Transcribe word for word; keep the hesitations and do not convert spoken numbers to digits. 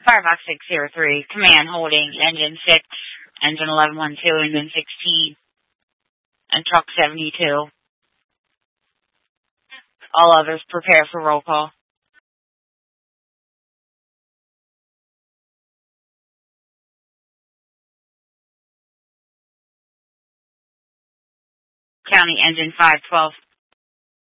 Firefox six zero three, command holding, engine six, engine eleven one two, engine sixteen, and truck seventy-two. All others prepare for roll call. County engine five twelve.